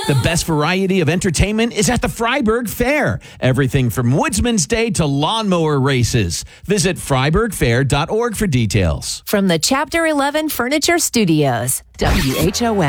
The best variety of entertainment is at the Freiburg Fair. Everything from Woodsman's Day to lawnmower races. Visit freiburgfair.org for details. From the Chapter 11 Furniture Studios, WHOM.